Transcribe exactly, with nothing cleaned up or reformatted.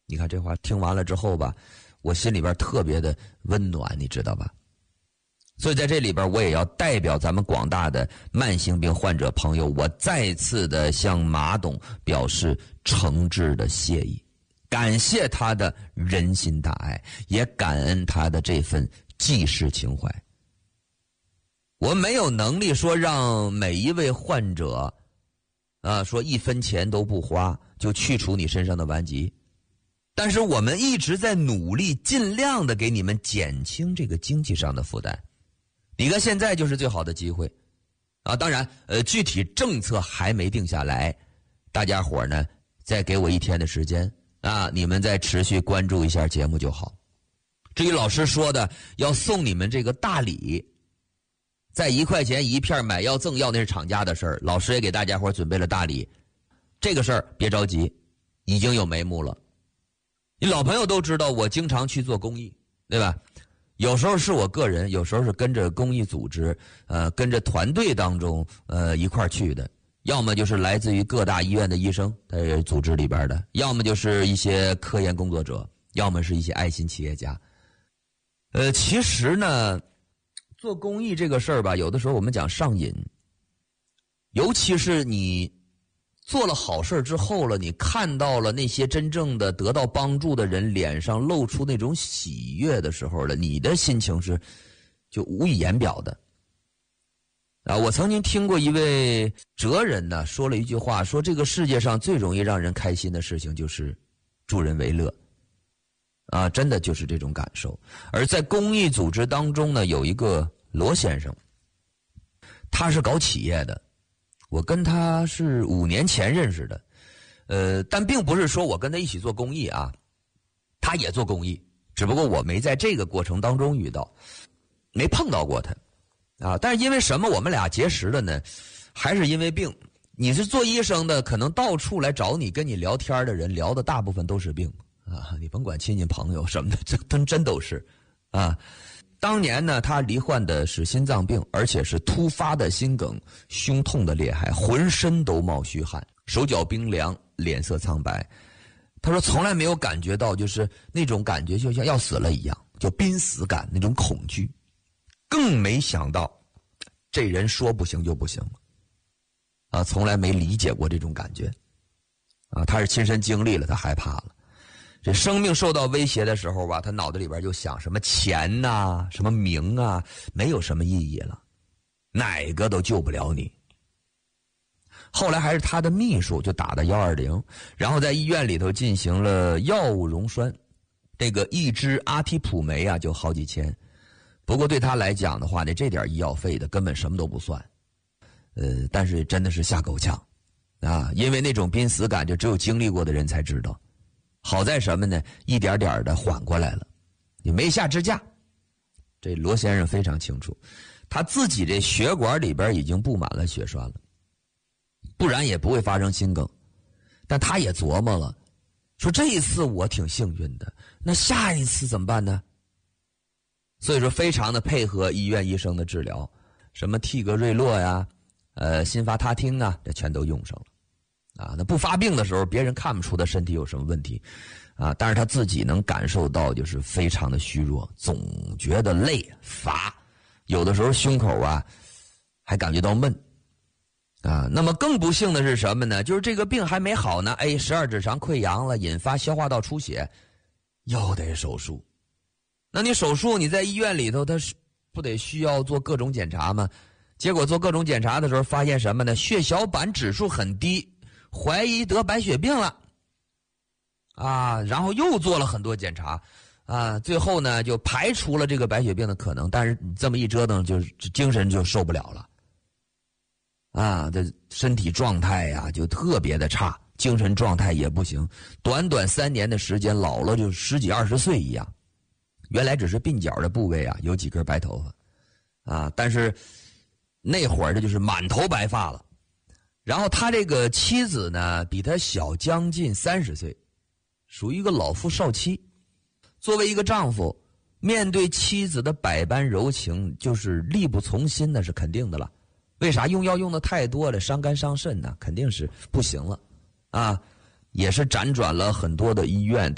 你看这话听完了之后吧，我心里边特别的温暖，你知道吧？所以在这里边，我也要代表咱们广大的慢性病患者朋友，我再次的向马董表示诚挚的谢意，感谢他的人心大爱，也感恩他的这份济世情怀。我没有能力说让每一位患者啊，说一分钱都不花就去除你身上的顽疾，但是我们一直在努力，尽量的给你们减轻这个经济上的负担。李哥现在就是最好的机会啊！当然，呃，具体政策还没定下来，大家伙呢再给我一天的时间啊，你们再持续关注一下节目就好。至于老师说的要送你们这个大礼，在一块钱一片买药赠药，那是厂家的事儿，老师也给大家伙准备了大礼，这个事儿别着急，已经有眉目了。你老朋友都知道，我经常去做公益，对吧？有时候是我个人，有时候是跟着公益组织，呃，跟着团队当中，呃，一块儿去的。要么就是来自于各大医院的医生，呃，组织里边的；要么就是一些科研工作者；要么是一些爱心企业家。呃，其实呢，做公益这个事儿吧，有的时候我们讲上瘾，尤其是你做了好事之后了，你看到了那些真正的得到帮助的人脸上露出那种喜悦的时候了，你的心情是就无以言表的。啊，我曾经听过一位哲人呢说了一句话，说这个世界上最容易让人开心的事情就是助人为乐。啊，真的就是这种感受。而在公益组织当中呢，有一个罗先生，他是搞企业的。我跟他是五年前认识的，呃，但并不是说我跟他一起做公益啊，他也做公益，只不过我没在这个过程当中遇到，没碰到过他，啊，但是因为什么我们俩结识了呢？还是因为病。你是做医生的，可能到处来找你跟你聊天的人，聊的大部分都是病啊，你甭管亲戚朋友什么的，这真真都是，啊。当年呢，他罹患的是心脏病，而且是突发的心梗，胸痛的厉害，浑身都冒虚汗，手脚冰凉，脸色苍白。他说从来没有感觉到就是那种感觉就像要死了一样，就濒死感，那种恐惧。更没想到这人说不行就不行啊，从来没理解过这种感觉啊，他是亲身经历了，他害怕了。这生命受到威胁的时候吧，他脑袋里边就想什么钱呐、什么名啊，没有什么意义了，哪个都救不了你。后来还是他的秘书就打的一二零，然后在医院里头进行了药物溶栓，这个一支阿替普酶啊就好几千，不过对他来讲的话呢，这点医药费的根本什么都不算，呃，但是真的是下够呛啊，因为那种濒死感就只有经历过的人才知道。好在什么呢？一点点的缓过来了，你没下支架。这罗先生非常清楚，他自己这血管里边已经布满了血栓了，不然也不会发生心梗。但他也琢磨了，说这一次我挺幸运的，那下一次怎么办呢？所以说非常的配合医院医生的治疗，什么替格瑞洛呀，呃，辛伐他汀啊，这全都用上了。啊，那不发病的时候，别人看不出他身体有什么问题，啊，但是他自己能感受到，就是非常的虚弱，总觉得累乏，有的时候胸口啊还感觉到闷，啊，那么更不幸的是什么呢？就是这个病还没好呢，哎，十二指肠溃疡了，引发消化道出血，又得手术。那你手术你在医院里头，他是不得需要做各种检查吗？结果做各种检查的时候，发现什么呢？血小板指数很低。怀疑得白血病了啊，然后又做了很多检查啊，最后呢就排除了这个白血病的可能，但是这么一折腾，就是精神就受不了了啊，这身体状态呀、啊、就特别的差，精神状态也不行，短短三年的时间老了就十几二十岁一样。原来只是鬓角的部位啊有几根白头发啊，但是那会儿这就是满头白发了。然后他这个妻子呢，比他小将近三十岁，属于一个老夫少妻。作为一个丈夫，面对妻子的百般柔情，就是力不从心，那是肯定的了。为啥？用药用的太多了，伤肝伤肾呢，肯定是不行了啊！也是辗转了很多的医院。